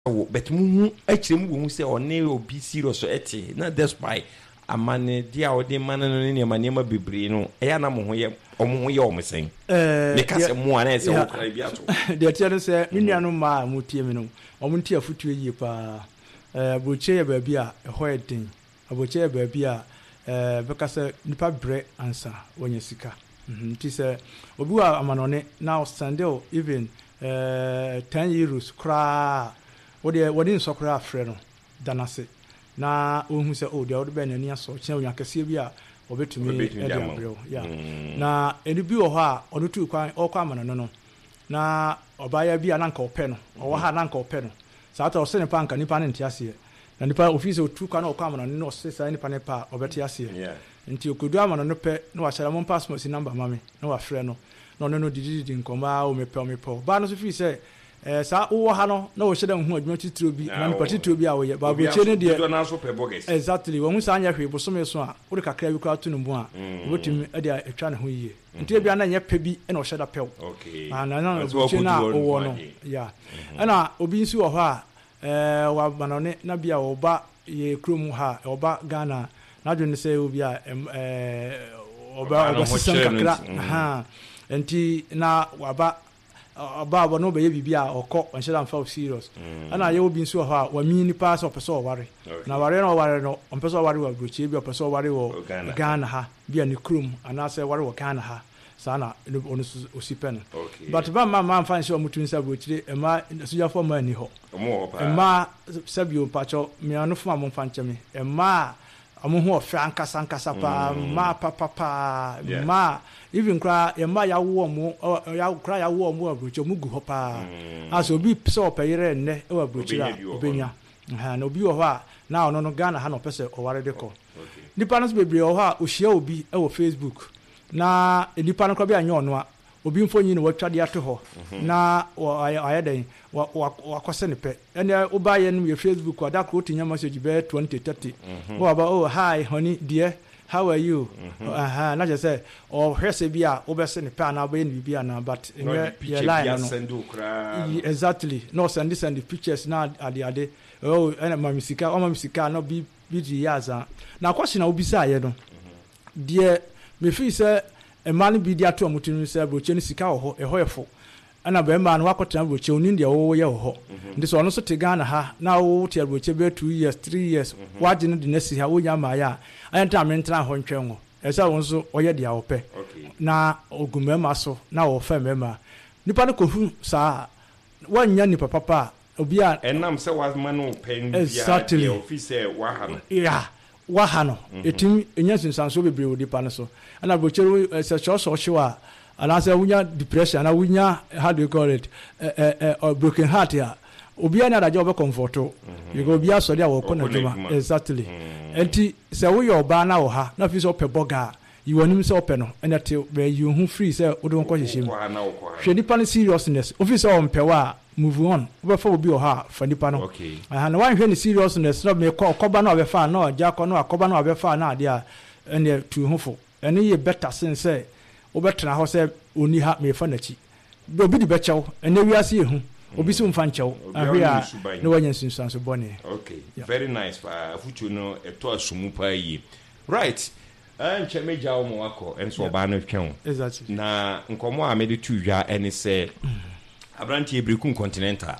but mu actually mu say on be serious eti na that's why amane dia o de man no ne ma bebre no eya na mo ho ye omsen me ka se mu ana se wo kra bi ato de tie no se menuanu ma mu tie me no omuntie afutu yi pa boche ye ba bi a ho edin aboche ye ba bi a beka se nipa bre ansa wonya sika nti se obi wa amanone now standel even 10 euros kra wodi nsokra afre no danase na ohun se o de o be nani aso chen onya kase bi a obetumi ediabreo ya na eni bi wo ha onu tu kwan okwa amano no na obaya bi ananka ope no owo ha ananka ope no sa ata osene pa anka nipa ne ntiase na nipa office otu kwan okwa amano no osesa nipa ne pa obetiase nti okodu amano no pe na wa shara mon passport number mame na wa frɛ no no didi nkoma o mepe ba no so fi se sa wo ha no na wo hyeda hu adwuma titiro bi na nipa titiro bi a wo ye ba bo che ne de exactly wo hu sa anya hwe bosome so a wo de kakra bi kwa to no mu a wo timi e de etwa ne ho yie nti bia na nya pe bi e na wo hyeda pew na bo che na wo no ya na obi nsi wo ho a wa manone na bia wo ba ye krom ha oba Ghana na dwene se obi a oba system kakra enti na waba aba no be bibia okọ onhyela mfa serious ana ye obi nso ho a wa mi nipa so peso ware na ware no peso ware wa brochi bi peso ware wo Ghana ha bia ni krum ana se ware wo Ghana ha sana ono osipen but ba ma mfa nso mutun sa brochi ema suja fo ma ni ho ema sabio pacho mi anu fo ma mfa ncheme ema amuhu ofe ankasa pa ma papa ma even kra ema ya wo mu ya kra ya wo mu abrocho mugu ho pa aso bi so opeyere nne e abrochi la obenya na obi wo ho a na ono no Ghana ha no pese oware de ko nipa no bebre wo ho a ohia obi e wo Facebook na nipa no kra bi anya ono a obi mfonyi no watwa de ato ho na ayeden wakose ne pe ene obaye no ye Facebook ada ko tinya message be 2030 wo aba oh hi honey dear how are you na je say o hwese bia obese ne pa na be ne bibia na but ye line no exactly no send pictures na ade oh ene mamisika no bi di yaza na kwasi na obisa ye no dear me fi say e man bi di ato amutunu say broche ni sika ho e ho efo ana be ma no wakotena broche oni de wo ye ho ndi so no so te Ghana ha na wo te broche be 2 years 3 years waje no de nasi ha wonya ma ya ayenta mentra ho ntwen ho esa won so oye de awope na ogumema so na wo fa mema nipa no kohu sa wanya nipa papa obi a enam se was manu pen bia office wa ha no wahano etim enya sinsanso bebre wo dipa no so ana brocheru se so hwa ana se wunya depression na wunya how do you call it broken heart ya obi ana da job comforto you go bia so dia wo kona djuma exactly enti se wo yo ba na wo ha na fi so pe boga you wanim se ope no ena te be you hu free se wo don ko hyehyem hwe dipa no seriousness office o mpewa move on we for obi o ha fa nipa no na wan hwe ni seriousness no me koba na obefa na ojako na akoba na obefa na ade a ene tu hufo ene ye better sense obetra ho se oni ha me fa nachi obi di bechew ene wiase ehu obi so mfa nchew ahwe a ne wanya sunsanso bone very nice fuchu no eto asumu pa yi right anche meja o mo akọ enso ba no twen exactly na nkomo a me de tuwa ene se abranti ebrekun continental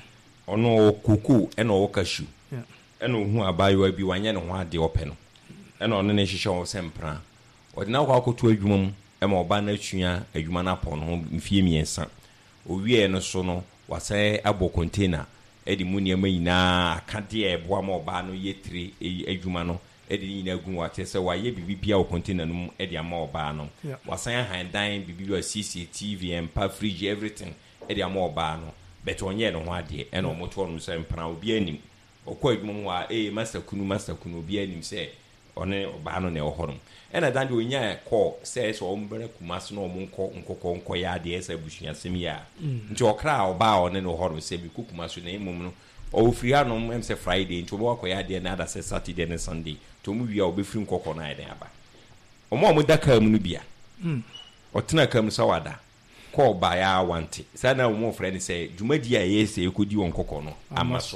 ono koko ena o kashu ena ohu abayo bi wanye ne ho ade ope no ena ono ne hihye o sempra odina kwa akoto adwuma mu ema oba na atwua adwuma na pon ho mfie miensa owie no so no wase abo container edi mu niam nyina akade eboa ma oba no yetire adwuma no edi nyina gun wate se waye bibibia o container no edi ama oba no wasan handan bibibia CCTV empa fridge everything edi ama oba no bet onye no ho ade ena omoto no se mpana obi anim okọ adwuma mu a master kunu obi anim se one oba no na ehoro ena dan de onya call se so ombere kumaso na omonko nkokọ ya ade esa busunya semi ya nti okra oba one no horo se bi kukumaso na emum no o free anom em se Friday nti obo akọ ya ade na ada se Saturday and Sunday to mu wi a obefiri nkokọ na ade aba omo daka mu no bia otena kam sa wada call by our wanted sana wo friend say dwumadi a yes e kodi won kokko no ama so